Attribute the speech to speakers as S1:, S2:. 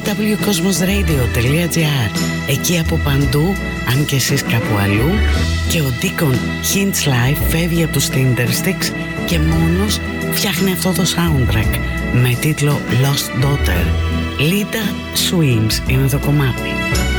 S1: www.cosmosradio.gr. Εκεί από παντού, αν και εσείς κάπου αλλού. Και ο Deacon Hinchlife φεύγει από τους Tindersticks και μόνος φτιάχνει αυτό το soundtrack με τίτλο Lost Daughter. Lita Swims είναι το κομμάτι.